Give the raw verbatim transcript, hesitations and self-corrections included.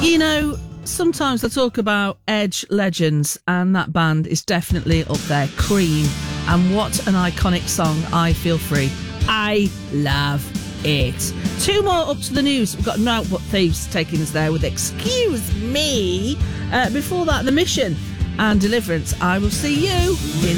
You know, sometimes I talk about Edge legends, and that band is definitely up there. Cream. And what an iconic song, I Feel Free. I love it. Two more up to the news. We've got Notebook Thieves taking us there with Excuse Me. Uh, before that, The Mission and Deliverance. I will see you in